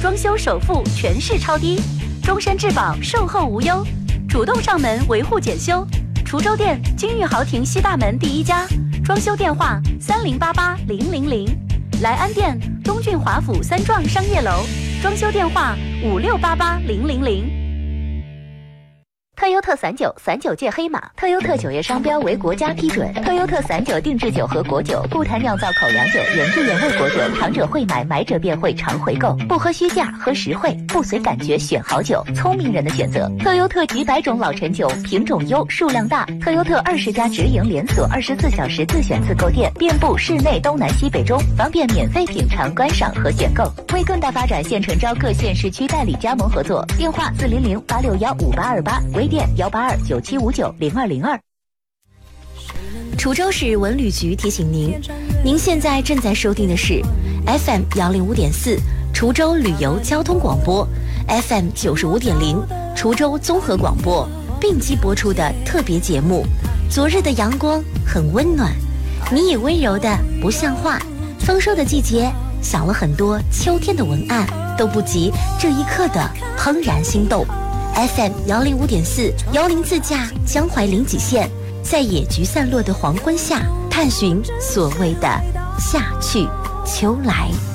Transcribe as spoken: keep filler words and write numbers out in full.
装修首付全市超低，终身质保，售后无忧，主动上门维护检修。滁州店金玉豪庭西大门第一家，装修电话三零八八零零零。莱安店东郡华府三幢商业楼，装修电话五六八八零零零。特优特散酒，散酒界黑马。特优特酒业商标为国家批准。特优特散酒定制酒和果酒，不谈酿造口粮酒、原汁原味果酒，尝者会买，买者便会常回购。不喝虚价，喝实惠，不随感觉选好酒，聪明人的选择。特优特几百种老陈酒，品种优，数量大。特优特二十家直营连锁，二十四小时自选自购店，遍布市内东南西北中，方便免费品尝、观赏和选购。为更大发展，现诚招各县市区代理加盟合作，电话四零零八六幺五八二八，微店幺八二九七五九零二零二。 滁州市文旅局提醒您，您现在正在收听的是 F M 幺零五点四滁州旅游交通广播 ，F M 九十五点零滁州综合广播并机播出的特别节目。昨日的阳光很温暖，你也温柔的不像话。丰收的季节，想了很多秋天的文案，都不及这一刻的怦然心动。F M 幺零五点四，由您自驾江淮临济县，在野菊散落的黄昏下，探寻所谓的夏去秋来。